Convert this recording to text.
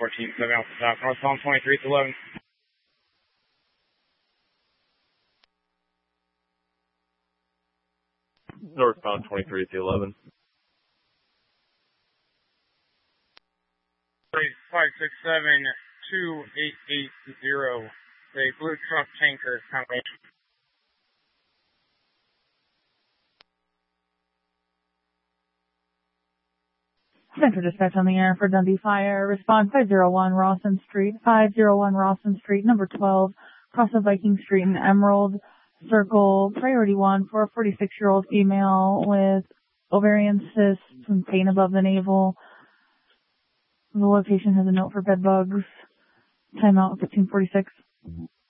14, 7 Alpha South, northbound 23 to 11. Northbound 23 to 11. 567 2880. The blue truck tanker combination. Central Dispatch on the air for Dundee Fire. Respond 501 Rawson Street, 501 Rawson Street, number 12, cross of Viking Street in Emerald Circle. Priority 1 for a 46-year-old female with ovarian cysts and pain above the navel. The location has a note for bed bugs. Timeout 1546.